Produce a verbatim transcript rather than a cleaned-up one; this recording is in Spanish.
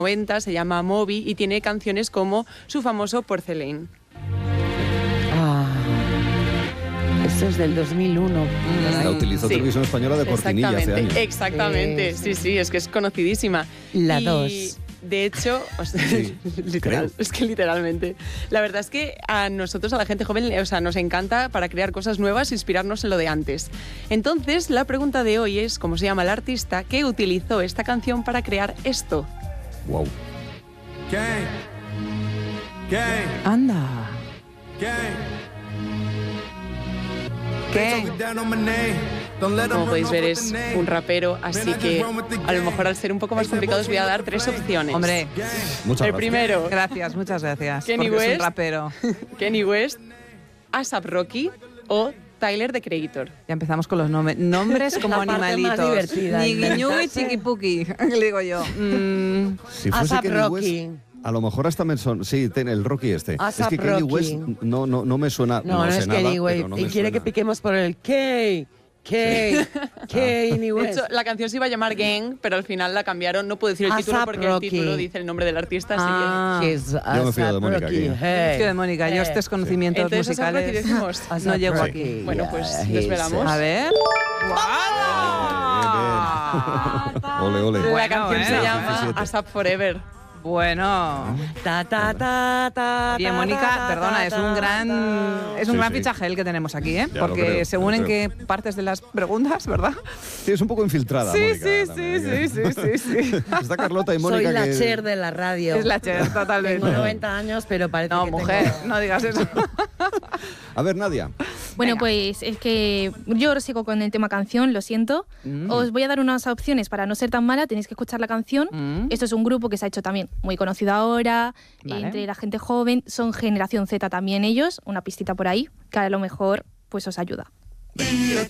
noventa, se llama Moby y tiene canciones como su famoso Porcelain. Ah, esto es del dos mil uno. La utilizó Sí. Televisión Española de cortinilla hace Exactamente, años. exactamente. Sí, sí, es que es conocidísima. La Y, dos. De hecho, o sea, Sí, literal, creo. es que literalmente. La verdad es que a nosotros, a la gente joven, o sea, nos encanta para crear cosas nuevas, inspirarnos en lo de antes. Entonces, la pregunta de hoy es, ¿cómo se llama el artista que utilizó esta canción para crear esto? Wow. Gang. Gang. Anda. Gang. ¿Qué? Como podéis ver, es un rapero, así que a lo mejor al ser un poco más complicado os voy a dar tres opciones. Hombre, Muchas el gracias. primero, gracias, muchas gracias. Kenny porque es West. un rapero. Kenny West, A$ap Rocky o Tyler, The Creator. Ya empezamos con los nombres. Nombres como La parte más animalitos. divertida, Ñigui-ñugui, inventarse. chiquipuki, le digo yo. Mm, Si fuese A$ap Kenny Rocky. West, a lo mejor hasta me son... Sí, ten el Rocky este. A$ap Es que Kenny Rocky. West no, no, no me suena... No, no, sé es nada, Kenny West. pero no y me quiere suena. que piquemos por el K. K. Kenny De West. hecho, la canción se iba a llamar Gang, pero al final la cambiaron. No puedo decir el A$ap título porque Rocky. el título dice el nombre del artista, así Ah. He's Yo me fío de A$ap Mónica Rocky. aquí. Hey. Tío de Mónica, yo Eh. estos conocimientos Entonces, A$ap Rocky musicales decimos. A$ap no llego Rocky. aquí. Bueno, pues Yeah, desvelamos. A ver. ¡Guau! Ole, ole. La Bueno, canción se bueno. llama diecisiete. A$ap Forever. Bueno, Ta, ta, ta, ta, bien, ta, Mónica, ta, perdona, ta, es un ta, gran ta. es un Sí, gran sí. fichaje el que tenemos aquí, ¿eh? Ya lo Porque creo, según lo en creo. qué partes de las preguntas, ¿verdad? Sí, es un poco infiltrada, Sí, Mónica, sí, también, sí, ¿eh? sí, sí, sí, sí. Está Carlota y Soy Mónica la que... Cher de la radio. Es la Cher, totalmente. Tengo noventa años, pero parece No, que mujer, tengo... no digas eso. A ver, Nadia. Bueno, Venga. pues es que yo sigo con el tema canción, lo siento. Mm. Os voy a dar unas opciones para no ser tan mala, tenéis que escuchar la canción. Mm. Esto es un grupo que se ha hecho también muy conocido ahora, Vale. entre la gente joven, son generación Z también ellos, una pistita por ahí, que a lo mejor pues os ayuda. Yo